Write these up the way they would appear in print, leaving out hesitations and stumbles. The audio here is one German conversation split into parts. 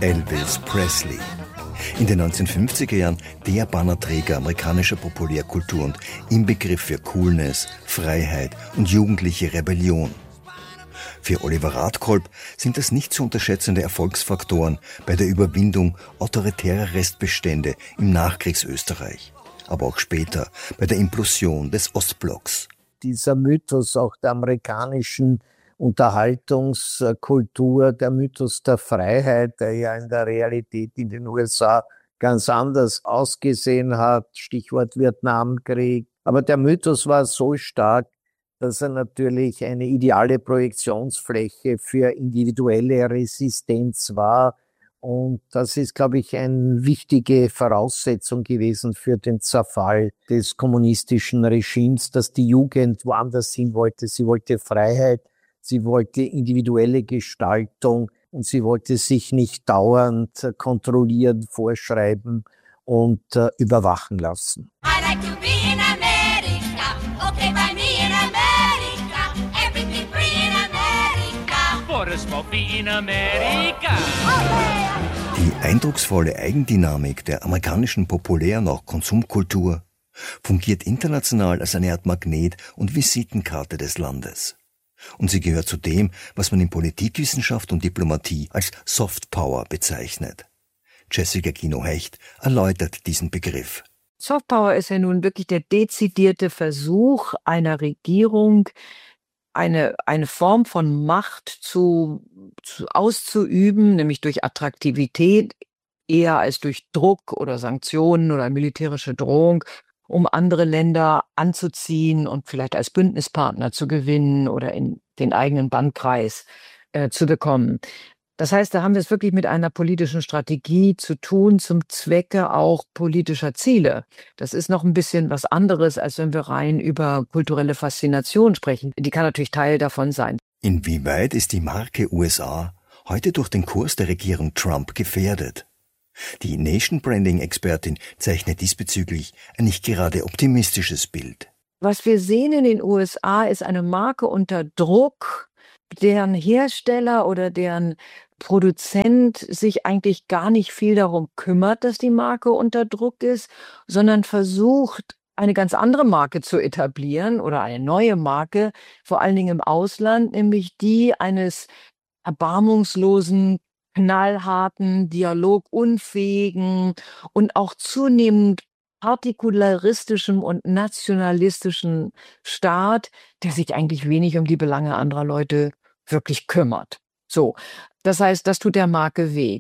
Elvis Presley. In den 1950er Jahren der Bannerträger amerikanischer Populärkultur und Inbegriff für Coolness, Freiheit und jugendliche Rebellion. Für Oliver Radkolb sind das nicht zu unterschätzende Erfolgsfaktoren bei der Überwindung autoritärer Restbestände im Nachkriegsösterreich, aber auch später bei der Implosion des Ostblocks. Dieser Mythos auch der amerikanischen Unterhaltungskultur, der Mythos der Freiheit, der ja in der Realität in den USA ganz anders ausgesehen hat, Stichwort Vietnamkrieg. Aber der Mythos war so stark, dass er natürlich eine ideale Projektionsfläche für individuelle Resistenz war. Und das ist, glaube ich, eine wichtige Voraussetzung gewesen für den Zerfall des kommunistischen Regimes, dass die Jugend woanders hin wollte. Sie wollte Freiheit, sie wollte individuelle Gestaltung und sie wollte sich nicht dauernd kontrollieren, vorschreiben und überwachen lassen. I like to be in America, okay by me in America, everything free in America, for a smoky in America. Die eindrucksvolle Eigendynamik der amerikanischen Populär- und auch Konsumkultur fungiert international als eine Art Magnet und Visitenkarte des Landes. Und sie gehört zu dem, was man in Politikwissenschaft und Diplomatie als Soft Power bezeichnet. Jessica Kino-Hecht erläutert diesen Begriff. Soft Power ist ja nun wirklich der dezidierte Versuch einer Regierung, eine Form von Macht auszuüben, nämlich durch Attraktivität, eher als durch Druck oder Sanktionen oder militärische Drohung, um andere Länder anzuziehen und vielleicht als Bündnispartner zu gewinnen oder in den eigenen Bandkreis zu bekommen. Das heißt, da haben wir es wirklich mit einer politischen Strategie zu tun, zum Zwecke auch politischer Ziele. Das ist noch ein bisschen was anderes, als wenn wir rein über kulturelle Faszination sprechen. Die kann natürlich Teil davon sein. Inwieweit ist die Marke USA heute durch den Kurs der Regierung Trump gefährdet? Die Nation-Branding-Expertin zeichnet diesbezüglich ein nicht gerade optimistisches Bild. Was wir sehen in den USA ist eine Marke unter Druck, deren Hersteller oder deren Produzent sich eigentlich gar nicht viel darum kümmert, dass die Marke unter Druck ist, sondern versucht, eine ganz andere Marke zu etablieren oder eine neue Marke, vor allen Dingen im Ausland, nämlich die eines erbarmungslosen, knallharten, dialogunfähigen und auch zunehmend partikularistischem und nationalistischen Staat, der sich eigentlich wenig um die Belange anderer Leute wirklich kümmert. So, das heißt, das tut der Marke weh.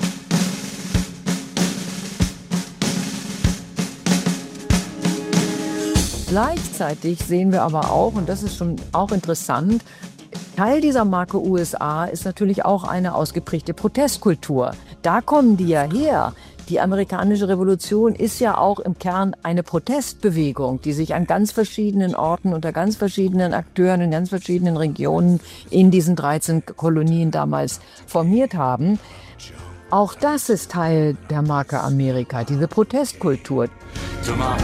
Gleichzeitig sehen wir aber auch, und das ist schon auch interessant, Teil dieser Marke USA ist natürlich auch eine ausgeprägte Protestkultur. Da kommen die ja her. Die amerikanische Revolution ist ja auch im Kern eine Protestbewegung, die sich an ganz verschiedenen Orten unter ganz verschiedenen Akteuren in ganz verschiedenen Regionen in diesen 13 Kolonien damals formiert haben. Auch das ist Teil der Marke Amerika, diese Protestkultur. To my